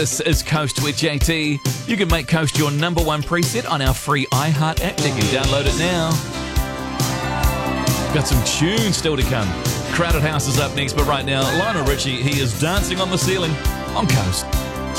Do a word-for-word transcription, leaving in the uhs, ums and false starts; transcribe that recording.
This is Coast with J T. You can make Coast your number one preset on our free iHeart app. You can download it now. Got some tunes still to come. Crowded House is up next, but right now, Lionel Richie, he is dancing on the ceiling on Coast.